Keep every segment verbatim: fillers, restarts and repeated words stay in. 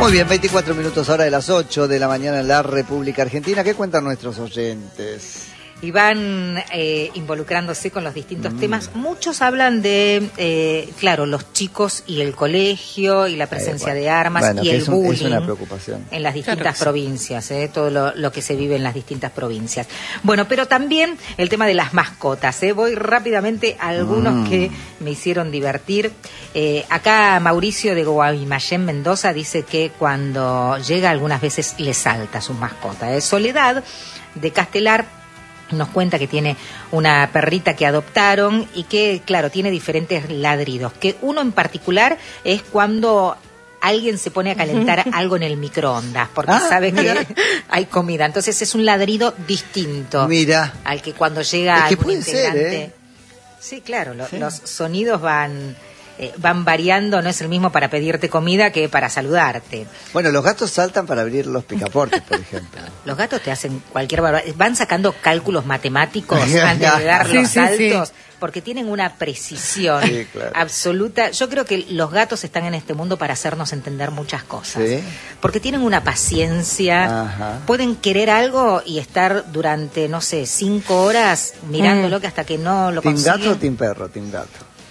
Muy bien, veinticuatro minutos hora de las ocho de la mañana en la República Argentina. ¿Qué cuentan nuestros oyentes? Y van eh, involucrándose con los distintos mm. temas. Muchos hablan de, eh, claro, los chicos y el colegio y la presencia eh, bueno, de armas bueno, y el es un, bullying es una preocupación. En las distintas claro, provincias, eh, todo lo, lo que se vive en las distintas provincias. Bueno, pero también el tema de las mascotas. Eh. Voy rápidamente a algunos mm. que me hicieron divertir. Eh, acá Mauricio de Guaymallén, Mendoza, dice que cuando llega algunas veces le salta su mascota. Eh. Soledad de Castelar nos cuenta que tiene una perrita que adoptaron y que, claro, tiene diferentes ladridos. Que uno en particular es cuando alguien se pone a calentar algo en el microondas, porque ah, sabe mira. que hay comida. Entonces es un ladrido distinto mira. al que cuando llega es que algún puede integrante. Ser, ¿eh? Sí, claro, lo, sí. los sonidos van... Eh, van variando, no es el mismo para pedirte comida que para saludarte. Bueno, los gatos saltan para abrir los picaportes, por ejemplo. Los gatos te hacen cualquier barbaridad. Van sacando cálculos matemáticos antes de dar sí, los sí, saltos, sí. porque tienen una precisión sí, claro. absoluta. Yo creo que los gatos están en este mundo para hacernos entender muchas cosas. ¿Sí? Porque tienen una paciencia, Ajá. pueden querer algo y estar durante, no sé, cinco horas mirándolo mm. que hasta que no lo ¿Team consiguen. gato o team perro? Team gato.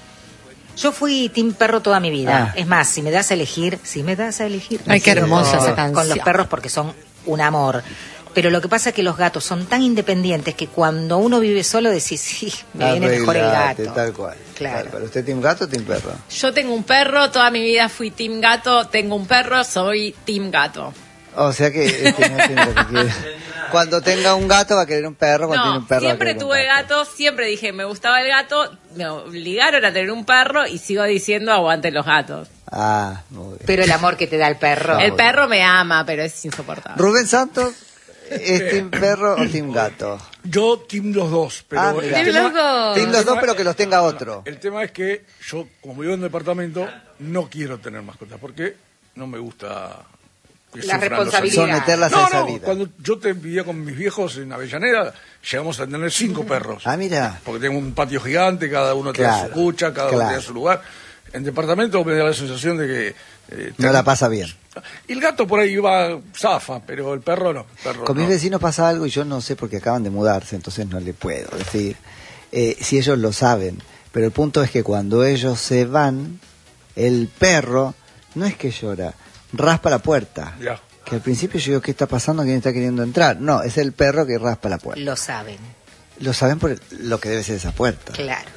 Yo fui team perro toda mi vida. Ah. Es más, si me das a elegir, si me das a elegir... Ay, qué hermosa esa canción. Con los perros porque son un amor. Pero lo que pasa es que los gatos son tan independientes que cuando uno vive solo decís, sí, me Arreglate, viene mejor el gato. Tal cual. Claro. ¿Pero usted team gato o team perro? Yo tengo un perro, toda mi vida fui team gato, tengo un perro, soy team gato. O sea que, es que no tiene lo que quiere. Cuando tenga un gato va a querer un perro, cuando no, tiene un perro siempre va a querer tuve un gato. gato, siempre dije me gustaba el gato, me obligaron a tener un perro y sigo diciendo aguante los gatos. Ah, muy bien. Pero el amor que te da el perro. El perro me ama, pero es insoportable. Rubén Santos, ¿es team perro o team gato? Yo team los dos, pero ah, el team tema, los dos. Team los dos, pero que los tenga otro. El tema es que yo, como vivo en un departamento, no quiero tener mascotas porque no me gusta la responsabilidad. Someterlas no, a esa no, vida. Cuando yo te vivía con mis viejos en Avellaneda, llegamos a tener cinco perros. Ah, mira. Porque tengo un patio gigante, cada uno claro, tiene su cucha, cada claro. uno tiene su lugar. En departamento me da la sensación de que... Eh, no la pasa bien. Y el gato por ahí va zafa, pero el perro no. El perro con no. mis vecinos pasa algo y yo no sé porque acaban de mudarse, entonces no le puedo decir eh, si ellos lo saben. Pero el punto es que cuando ellos se van, el perro no es que llora, raspa la puerta. Ya. Que al principio yo digo, ¿qué está pasando? ¿Quién está queriendo entrar? No, es el perro que raspa la puerta. Lo saben. Lo saben por lo que debe ser esa puerta. Claro.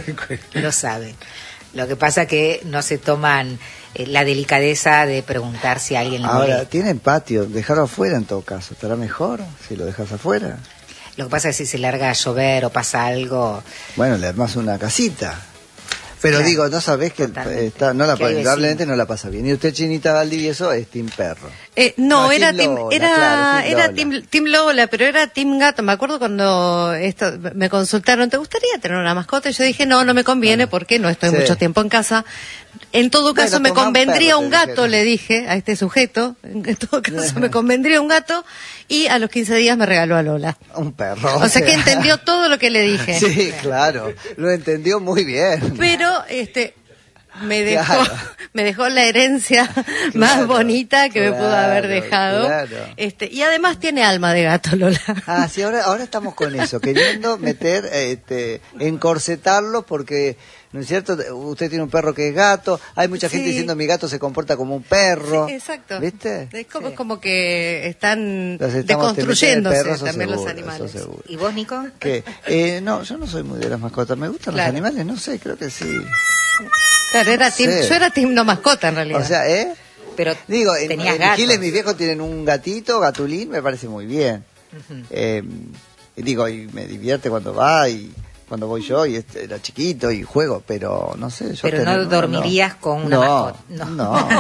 Lo saben. Lo que pasa que no se toman eh, la delicadeza de preguntar si alguien lo Ahora, molesta. tienen patio, dejarlo afuera en todo caso. ¿Estará mejor si lo dejas afuera? Lo que pasa es que si se larga a llover o pasa algo... Bueno, le armas una casita. Pero claro, digo, no sabés que está, no la, probablemente no la pasa bien. Y usted, Chinita Valdivieso, es team perro. Eh, no, no, era team team, Lola, era, claro, team era Lola. team, team Lola, pero era team gato. Me acuerdo cuando esto me consultaron, ¿te gustaría tener una mascota? Y yo dije, no, no me conviene bueno, porque no estoy sí. mucho tiempo en casa. En todo caso, bueno, me convendría un, perro, un gato, dijeron. Le dije a este sujeto. En todo caso, me convendría un gato. Y a los quince días me regaló a Lola. Un perro. O sea que entendió todo lo que le dije. Sí, claro. Lo entendió muy bien. Pero, este... me dejó claro. me dejó la herencia claro, más bonita que claro, me pudo haber dejado claro. este y además tiene alma de gato, Lola. Ah, sí, ahora ahora estamos con eso, queriendo meter este encorsetarlo porque ¿no es cierto? Usted tiene un perro que es gato, hay mucha gente sí. diciendo mi gato se comporta como un perro. Sí, exacto. ¿Viste? Es como, sí. como que están deconstruyéndose perro, también seguro, los animales. ¿Y vos, Nico? ¿Qué? Eh, no, yo no soy muy de las mascotas, me gustan claro. los animales, no sé, creo que sí. Claro, era no team, yo era team no mascota en realidad. O sea, ¿eh? Pero digo, en, en Giles mis viejos tienen un gatito, Gatulín, me parece muy bien. Uh-huh. eh, y digo, y me divierte cuando va y cuando voy yo y este, era chiquito y juego, pero no sé. Yo pero tener, no dormirías no, con una no, mascota. No, no.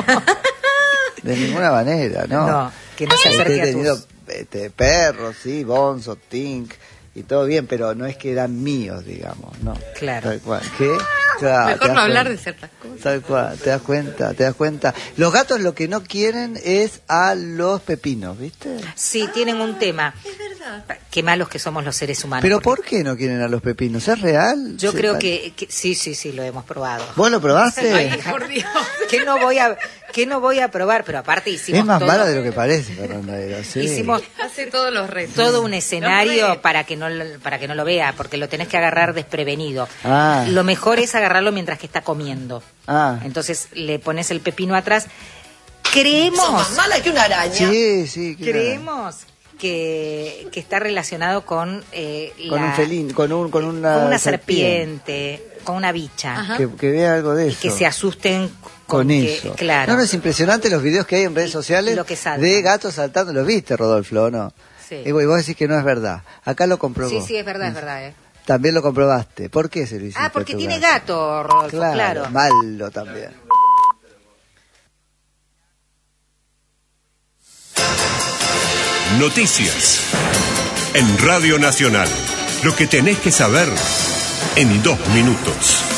De ninguna manera, no. No, que no se acerque he tenido, a tus... este, perros, sí, Bonzo, Tink y todo bien, pero no es que eran míos, digamos, ¿no? Claro. Tal cual. ¿Qué? Claro, mejor no hablar cuenta, de ciertas cosas. Tal cual, te das cuenta, te das cuenta. Los gatos lo que no quieren es a los pepinos, ¿viste? Sí, tienen un tema. Es verdad. Qué malos que somos los seres humanos. ¿Pero por qué no quieren a los pepinos? ¿Es real? Yo Sí, creo pa- que, que sí, sí, sí, lo hemos probado. ¿Vos lo probaste? Ay, por Dios. ¿Qué no voy a, qué no voy a probar? Pero aparte hicimos Es más todo, mala de lo que parece, Fernanda Ero, sí. hicimos Hace todos los retos. todo un Los escenario retos. para que no lo- para que no lo vea, porque lo tenés que agarrar desprevenido. Ah. Lo mejor es agarrarlo mientras que está comiendo. Ah, Entonces le pones el pepino atrás. Creemos, mala que una araña. sí, sí. claro. creemos que, que está relacionado con eh, Con la- un felín, con, un, con una, con una serpiente, con una bicha. Ajá. Que, que vea algo de Y eso. que se asusten con, con que- eso. claro. No, no, es impresionante los videos que hay en redes sociales Lo que saltan. de gatos saltando. ¿Los viste, Rodolfo, o no? Sí. Y vos y vos decís que no es verdad. Acá lo comprobó. Sí, sí, es verdad, es verdad. eh. También lo comprobaste. ¿Por qué se lo hiciste Ah, a porque tu tiene gato? gato, Rodolfo, Claro, claro. malo también. Noticias. En Radio Nacional. Lo que tenés que saber en dos minutos.